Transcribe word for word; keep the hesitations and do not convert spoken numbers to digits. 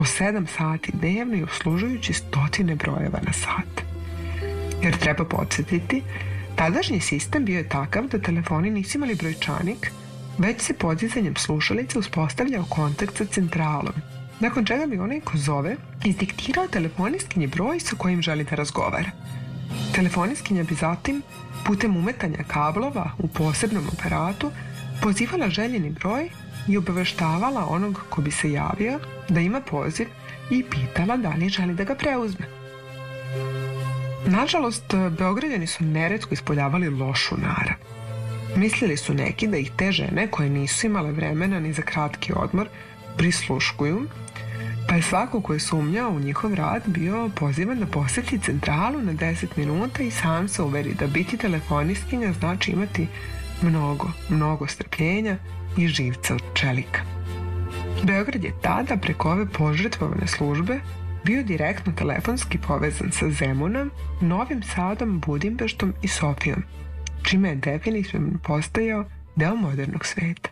po sedam sati dnevno i obslužujući stotine brojeva na sat. Jer treba podsjetiti, tadašnji sistem bio je takav da telefoni nisu imali brojčanik, već se podizanjem slušalice uspostavljao kontakt sa centralom, nakon čega bi onaj ko zove izdiktirao telefonistkinji broj sa kojim želi da razgovara. Telefonistkinja bi zatim, putem umetanja kablova u posebnom aparatu, pozivala željeni broj i obaveštavala onog ko bi se javio da ima poziv i pitala da li želi da ga preuzme. Nažalost, Beograđani su neretko ispoljavali lošu narav. Mislili su neki da ih te žene koje nisu imale vremena ni za kratki odmor prisluškuju, pa je svako ko je sumnjao u njihov rad bio pozivan da poseti centralu na deset minuta i sam se uveri da biti telefonistkinja znači imati mnogo, mnogo strpljenja i živca od čelika. Beograd je tada preko ove požrtvovane službe bio direktno telefonski povezan sa Zemunom, Novim Sadom, Budimpeštom i Sofijom, čime je definitivno postajao deo modernog sveta.